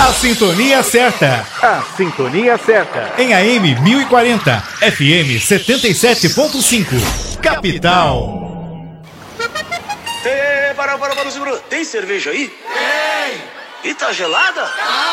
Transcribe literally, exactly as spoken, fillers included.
A sintonia certa. A sintonia certa. Em A M mil e quarenta, F M setenta e sete ponto cinco. Capital. Ei, para, para, para, segura. Tem cerveja aí? Tem. E tá gelada?